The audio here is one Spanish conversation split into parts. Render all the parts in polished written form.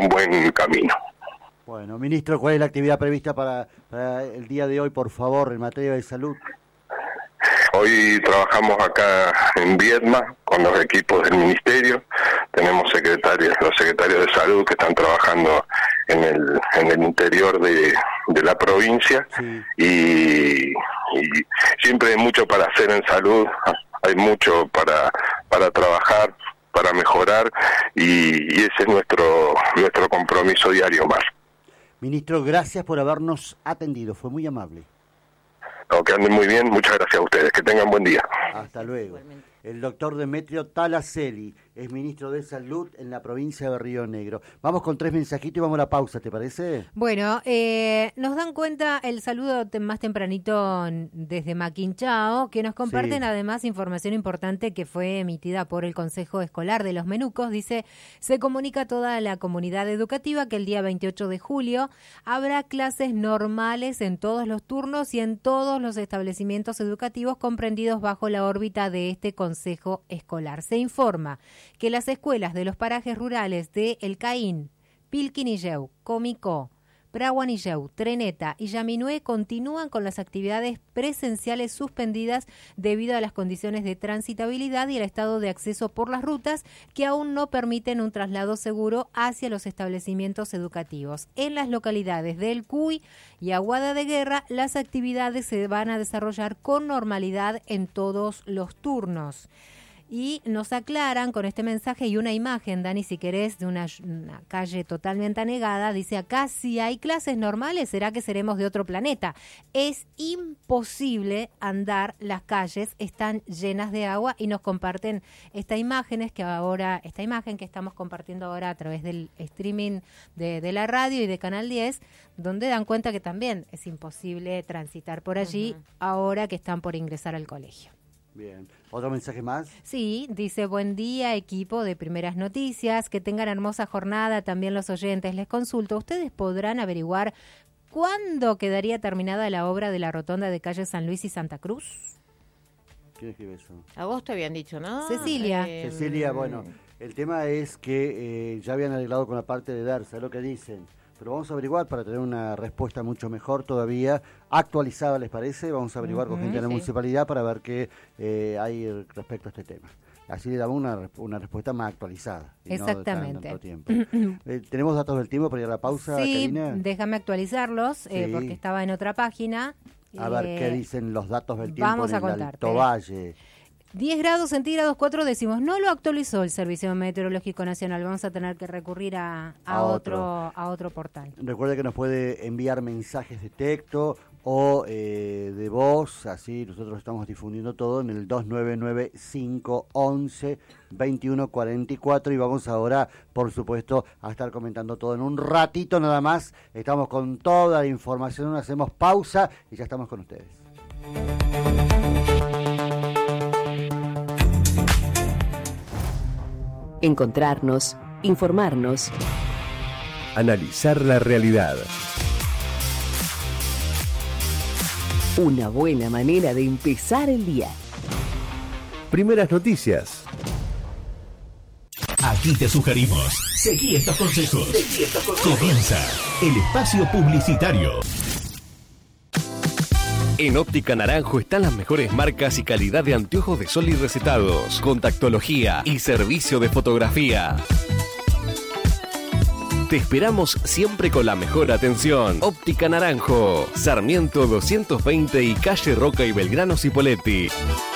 un buen camino. Bueno, ministro, ¿cuál es la actividad prevista para el día de hoy, por favor, en materia de salud? Hoy trabajamos acá en Viedma con los equipos del ministerio. Tenemos los secretarios de salud que están trabajando en el interior de la provincia. Sí. Y siempre hay mucho para hacer en salud, hay mucho para trabajar, para mejorar, y ese es nuestro compromiso diario más. Ministro, gracias por habernos atendido, fue muy amable. No, que anden muy bien, muchas gracias a ustedes, que tengan buen día. Hasta luego. El doctor Demetrio Talaselli es ministro de Salud en la provincia de Río Negro. Vamos con 3 mensajitos y vamos a la pausa, ¿te parece? Bueno, nos dan cuenta el saludo más tempranito desde Maquinchao, que nos comparten además información importante que fue emitida por el Consejo Escolar de los Menucos. Dice, se comunica a toda la comunidad educativa que el día 28 de julio habrá clases normales en todos los turnos y en todos los establecimientos educativos comprendidos bajo la órbita de este Consejo Escolar. Se informa que las escuelas de los parajes rurales de El Caín, Pilquinilleu, Comicó, Prahuanilleu, Treneta y Yaminué continúan con las actividades presenciales suspendidas debido a las condiciones de transitabilidad y el estado de acceso por las rutas que aún no permiten un traslado seguro hacia los establecimientos educativos. En las localidades de El Cuy y Aguada de Guerra, las actividades se van a desarrollar con normalidad en todos los turnos. Y nos aclaran con este mensaje y una imagen, Dani, si querés, de una calle totalmente anegada. Dice, acá si hay clases normales, ¿será que seremos de otro planeta? Es imposible andar, las calles están llenas de agua, y nos comparten esta imagen que estamos compartiendo ahora a través del streaming de la radio y de Canal 10, donde dan cuenta que también es imposible transitar por allí ahora que están por ingresar al colegio. Bien. ¿Otro mensaje más? Sí, dice, buen día, equipo de Primeras Noticias, que tengan hermosa jornada, también los oyentes. Les consulto, ¿ustedes podrán averiguar cuándo quedaría terminada la obra de la rotonda de calle San Luis y Santa Cruz? ¿Quién escribe eso? A vos te habían dicho, ¿no? Cecilia. Cecilia, bueno, el tema es que ya habían arreglado con la parte de Darsa, es lo que dicen. Pero vamos a averiguar para tener una respuesta mucho mejor todavía, actualizada, ¿les parece? Vamos a averiguar con gente de la municipalidad para ver qué hay respecto a este tema. Así le damos una respuesta más actualizada. Exactamente. No tiempo. ¿Tenemos datos del tiempo para ir a la pausa, sí, Karina? Déjame actualizarlos, porque estaba en otra página. A ver qué dicen los datos del tiempo vamos en a el contarte. Alto Valle. 10 grados centígrados, 4 décimos. No lo actualizó el Servicio Meteorológico Nacional. Vamos a tener que recurrir a otro portal. Recuerde que nos puede enviar mensajes de texto o de voz. Así nosotros estamos difundiendo todo en el 299-511-2144. Y vamos ahora, por supuesto, a estar comentando todo en un ratito nada más. Estamos con toda la información. Hacemos pausa y ya estamos con ustedes. Encontrarnos, informarnos, analizar la realidad. Una buena manera de empezar el día. Primeras Noticias. Aquí te sugerimos. Seguí estos consejos. Comienza el espacio publicitario. En Óptica Naranjo están las mejores marcas y calidad de anteojos de sol y recetados, contactología y servicio de fotografía. Te esperamos siempre con la mejor atención. Óptica Naranjo, Sarmiento 220 y calle Roca y Belgrano Cipolletti.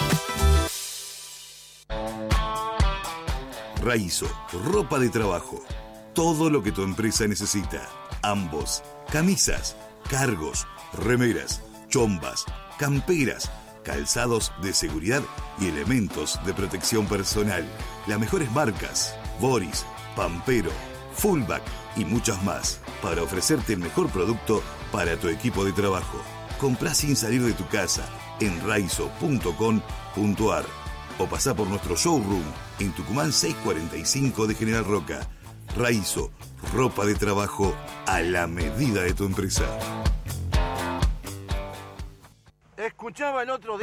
Raizo, ropa de trabajo. Todo lo que tu empresa necesita. Ambos, camisas, cargos, remeras, chombas, camperas, calzados de seguridad y elementos de protección personal. Las mejores marcas, Boris, Pampero, Fullback y muchas más, para ofrecerte el mejor producto para tu equipo de trabajo. Comprá sin salir de tu casa en raizo.com.ar o pasá por nuestro showroom en Tucumán 645 de General Roca. Raizo, ropa de trabajo a la medida de tu empresa. Escuchaba el otro día